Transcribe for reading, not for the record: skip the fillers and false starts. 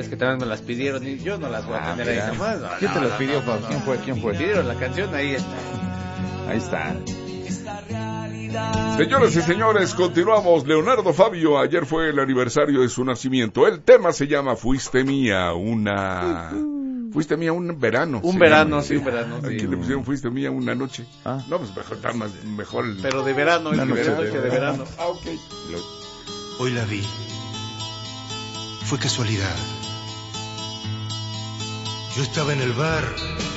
que también me las pidieron y yo no las voy a poner ahí nomás. ¿Quién te las pidió, Pau? ¿Quién fue? Pidieron la canción, ahí está. Ahí está. Señoras y señores, continuamos. Leonardo Fabio, ayer fue el aniversario de su nacimiento. El tema se llama Fuiste Mía, Fuiste Mía un verano. Un verano, sí. Aquí le pusieron Fuiste Mía una noche. No, pues mejor. Pero de verano, una noche de verano. Ok. Hoy la vi. Fue casualidad. Yo estaba en el bar